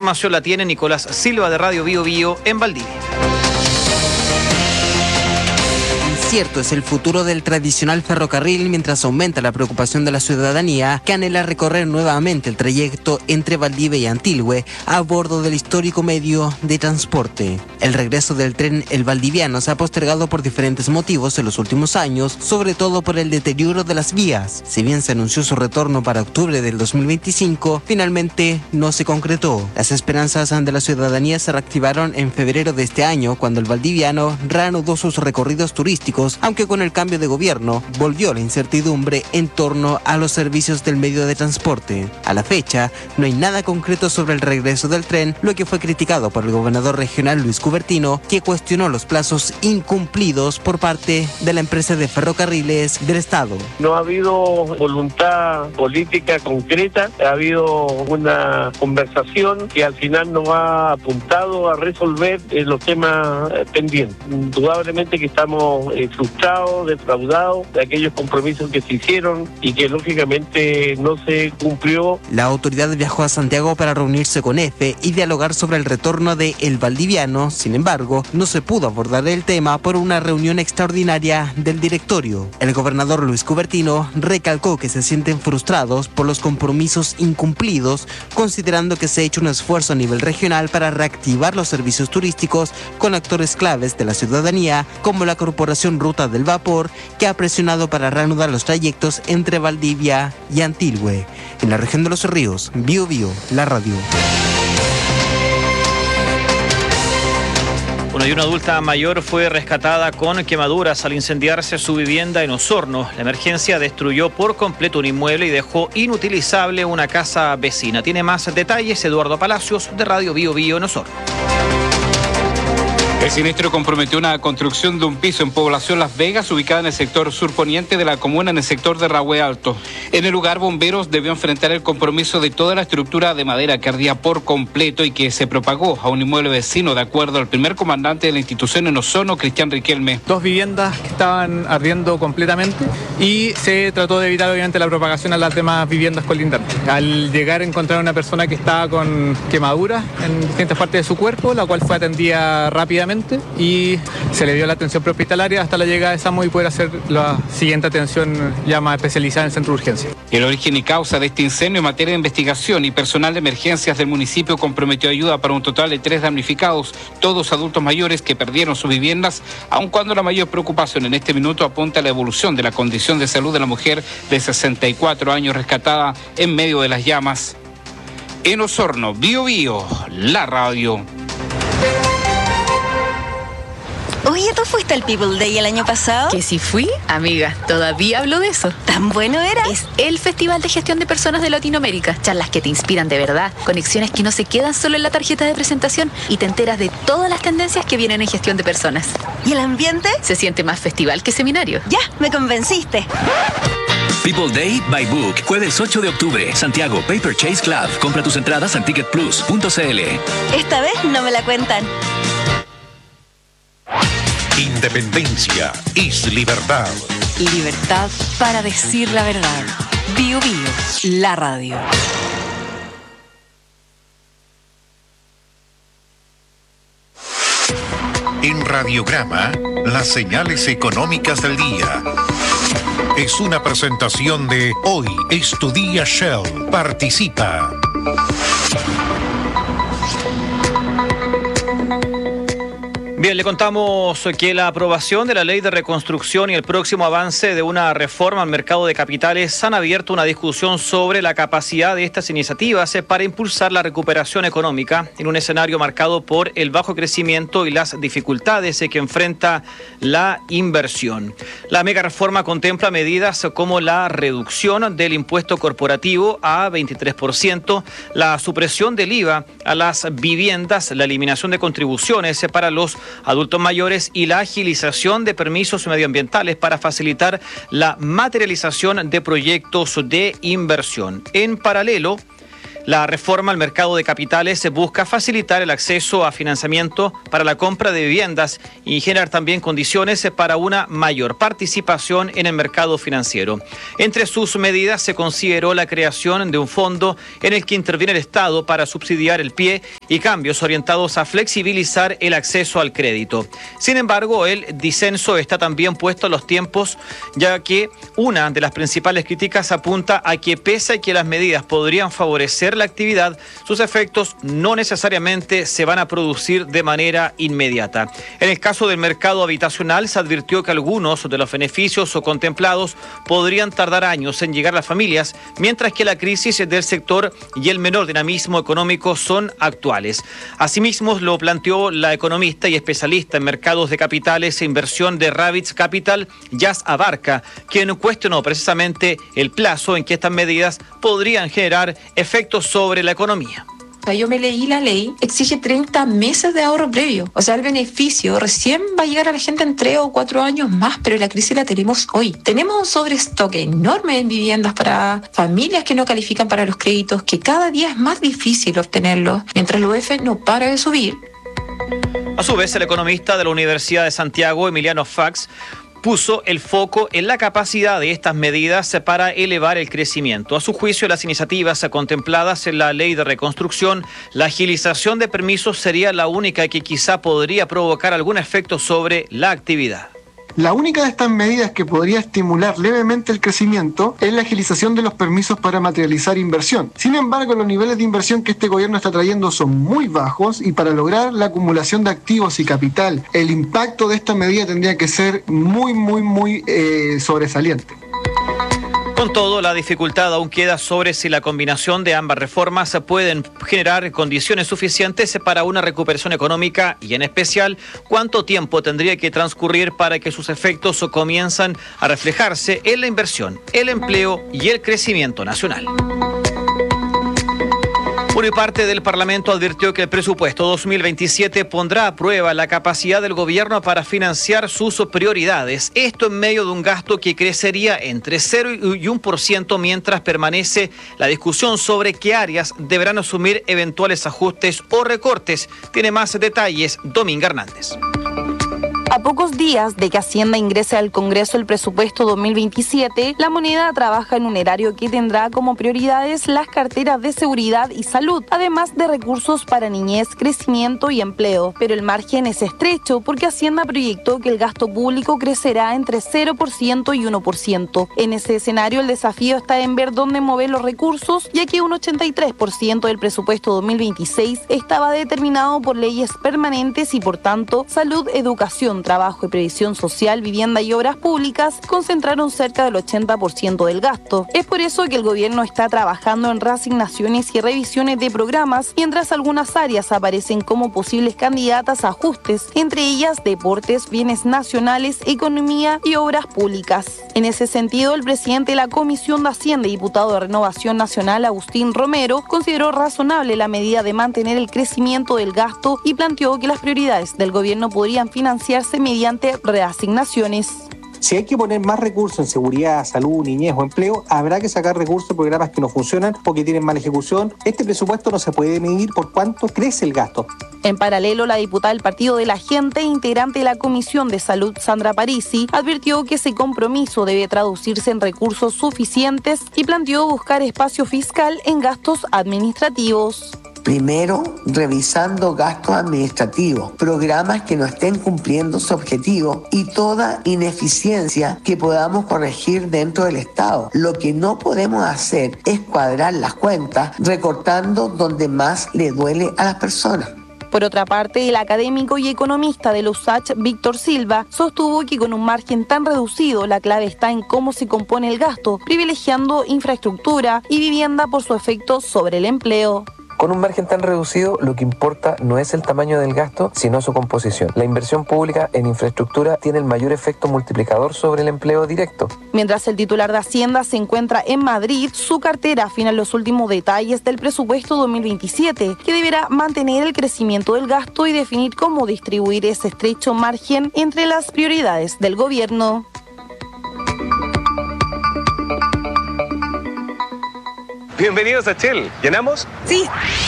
información la tiene Nicolás Silva de Radio Bio Bio en Valdivia. Cierto es el futuro del tradicional ferrocarril mientras aumenta la preocupación de la ciudadanía que anhela recorrer nuevamente el trayecto entre Valdivia y Antilhue a bordo del histórico medio de transporte. El regreso del tren El Valdiviano se ha postergado por diferentes motivos en los últimos años, sobre todo por el deterioro de las vías. Si bien se anunció su retorno para octubre del 2025, finalmente no se concretó. Las esperanzas de la ciudadanía se reactivaron en febrero de este año cuando el Valdiviano reanudó sus recorridos turísticos, aunque con el cambio de gobierno volvió la incertidumbre en torno a los servicios del medio de transporte. A la fecha, no hay nada concreto sobre el regreso del tren, lo que fue criticado por el gobernador regional Luis Cubertino, que cuestionó los plazos incumplidos por parte de la empresa de ferrocarriles del Estado. No ha habido voluntad política concreta, ha habido una conversación que al final no ha apuntado a resolver los temas pendientes. Indudablemente que estamos frustrados, defraudados de aquellos compromisos que se hicieron y que lógicamente no se cumplió. La autoridad viajó a Santiago para reunirse con EFE y dialogar sobre el retorno de El Valdiviano. Sin embargo, no se pudo abordar el tema por una reunión extraordinaria del directorio. El gobernador Luis Cubertino recalcó que se sienten frustrados por los compromisos incumplidos, considerando que se ha hecho un esfuerzo a nivel regional para reactivar los servicios turísticos con actores claves de la ciudadanía, como la Corporación Ruta del Vapor, que ha presionado para reanudar los trayectos entre Valdivia y Antilhue. En la región de Los Ríos, Bio Bio, la radio. Y una adulta mayor fue rescatada con quemaduras al incendiarse su vivienda en Osorno. La emergencia destruyó por completo un inmueble y dejó inutilizable una casa vecina. Tiene más detalles Eduardo Palacios de Radio Bio Bio en Osorno. El siniestro comprometió una construcción de un piso en población Las Vegas, ubicada en el sector surponiente de la comuna, en el sector de Rahue Alto. En el lugar, bomberos debió enfrentar el compromiso de toda la estructura de madera que ardía por completo y que se propagó a un inmueble vecino, de acuerdo al primer comandante de la institución en Osorno, Cristian Riquelme. 2 viviendas que estaban ardiendo completamente y se trató de evitar obviamente la propagación a las demás viviendas colindantes. Al llegar a encontrar una persona que estaba con quemaduras en distintas partes de su cuerpo, la cual fue atendida rápidamente y se le dio la atención prehospitalaria hasta la llegada de SAMU y poder hacer la siguiente atención ya más especializada en el centro de urgencia. El origen y causa de este incendio en materia de investigación y personal de emergencias del municipio comprometió ayuda para un total de 3 damnificados, todos adultos mayores que perdieron sus viviendas, aun cuando la mayor preocupación en este minuto apunta a la evolución de la condición de salud de la mujer de 64 años rescatada en medio de las llamas. En Osorno, Bio Bio, la radio. Oye, ¿tú fuiste al People Day el año pasado? ¿Que sí fui? Amiga, todavía hablo de eso. ¿Tan bueno era? Es el Festival de Gestión de Personas de Latinoamérica. Charlas que te inspiran de verdad, conexiones que no se quedan solo en la tarjeta de presentación y te enteras de todas las tendencias que vienen en gestión de personas. ¿Y el ambiente? Se siente más festival que seminario. Ya, me convenciste. People Day by Book, jueves 8 de octubre, Santiago, Paper Chase Club. Compra tus entradas en ticketplus.cl. Esta vez no me la cuentan. Independencia es libertad. Libertad para decir la verdad. Bio Bio, la radio. En Radiograma, las señales económicas del día. Es una presentación de Hoy es tu día Shell. Participa. Bien, le contamos que la aprobación de la ley de reconstrucción y el próximo avance de una reforma al mercado de capitales han abierto una discusión sobre la capacidad de estas iniciativas para impulsar la recuperación económica en un escenario marcado por el bajo crecimiento y las dificultades que enfrenta la inversión. La mega reforma contempla medidas como la reducción del impuesto corporativo a 23%, la supresión del IVA a las viviendas, la eliminación de contribuciones para los adultos mayores y la agilización de permisos medioambientales para facilitar la materialización de proyectos de inversión. En paralelo, la reforma al mercado de capitales busca facilitar el acceso a financiamiento para la compra de viviendas y generar también condiciones para una mayor participación en el mercado financiero. Entre sus medidas se consideró la creación de un fondo en el que interviene el Estado para subsidiar el pie y cambios orientados a flexibilizar el acceso al crédito. Sin embargo, el disenso está también puesto en los tiempos, ya que una de las principales críticas apunta a que pese a que las medidas podrían favorecer la actividad, sus efectos no necesariamente se van a producir de manera inmediata. En el caso del mercado habitacional, se advirtió que algunos de los beneficios contemplados podrían tardar años en llegar a las familias, mientras que la crisis del sector y el menor dinamismo económico son actuales. Asimismo, lo planteó la economista y especialista en mercados de capitales e inversión de Ravitz Capital, Jazz Abarca, quien cuestionó precisamente el plazo en que estas medidas podrían generar efectos sobre la economía. Yo me leí la ley, exige 30 meses de ahorro previo. O sea, el beneficio recién va a llegar a la gente en 3 o 4 años más, pero la crisis la tenemos hoy. Tenemos un sobrestoque enorme en viviendas para familias que no califican para los créditos, que cada día es más difícil obtenerlos, mientras el UF no para de subir. A su vez, el economista de la Universidad de Santiago, Emiliano Fax, puso el foco en la capacidad de estas medidas para elevar el crecimiento. A su juicio, las iniciativas contempladas en la ley de reconstrucción, la agilización de permisos sería la única que quizá podría provocar algún efecto sobre la actividad. La única de estas medidas que podría estimular levemente el crecimiento es la agilización de los permisos para materializar inversión. Sin embargo, los niveles de inversión que este gobierno está trayendo son muy bajos y para lograr la acumulación de activos y capital, el impacto de esta medida tendría que ser muy sobresaliente. Con todo, la dificultad aún queda sobre si la combinación de ambas reformas pueden generar condiciones suficientes para una recuperación económica y, en especial, cuánto tiempo tendría que transcurrir para que sus efectos comiencen a reflejarse en la inversión, el empleo y el crecimiento nacional. Una parte del Parlamento advirtió que el presupuesto 2027 pondrá a prueba la capacidad del gobierno para financiar sus prioridades. Esto en medio de un gasto que crecería entre 0 y 1% mientras permanece la discusión sobre qué áreas deberán asumir eventuales ajustes o recortes. Tiene más detalles Dominga Hernández. A pocos días de que Hacienda ingrese al Congreso el presupuesto 2027, la moneda trabaja en un erario que tendrá como prioridades las carteras de seguridad y salud, además de recursos para niñez, crecimiento y empleo. Pero el margen es estrecho porque Hacienda proyectó que el gasto público crecerá entre 0% y 1%. En ese escenario, el desafío está en ver dónde mover los recursos, ya que un 83% del presupuesto 2026 estaba determinado por leyes permanentes y, por tanto, salud, educación, trabajo y previsión social, vivienda y obras públicas concentraron cerca del 80% del gasto. Es por eso que el gobierno está trabajando en reasignaciones y revisiones de programas, mientras algunas áreas aparecen como posibles candidatas a ajustes, entre ellas deportes, bienes nacionales, economía y obras públicas. En ese sentido, el presidente de la Comisión de Hacienda y diputado de Renovación Nacional, Agustín Romero, consideró razonable la medida de mantener el crecimiento del gasto y planteó que las prioridades del gobierno podrían financiarse mediante reasignaciones. Si hay que poner más recursos en seguridad, salud, niñez o empleo, habrá que sacar recursos en programas que no funcionan o que tienen mala ejecución. Este presupuesto no se puede medir por cuánto crece el gasto. En paralelo, la diputada del Partido de la Gente, integrante de la Comisión de Salud, Sandra Parisi, advirtió que ese compromiso debe traducirse en recursos suficientes y planteó buscar espacio fiscal en gastos administrativos. Primero, revisando gastos administrativos, programas que no estén cumpliendo su objetivo y toda ineficiencia que podamos corregir dentro del Estado. Lo que no podemos hacer es cuadrar las cuentas recortando donde más le duele a las personas. Por otra parte, el académico y economista de la USACH, Víctor Silva, sostuvo que con un margen tan reducido la clave está en cómo se compone el gasto, privilegiando infraestructura y vivienda por su efecto sobre el empleo. Con un margen tan reducido, lo que importa no es el tamaño del gasto, sino su composición. La inversión pública en infraestructura tiene el mayor efecto multiplicador sobre el empleo directo. Mientras el titular de Hacienda se encuentra en Madrid, su cartera afina los últimos detalles del presupuesto 2027, que deberá mantener el crecimiento del gasto y definir cómo distribuir ese estrecho margen entre las prioridades del gobierno. Bienvenidos a Shell. ¿Llenamos? Sí.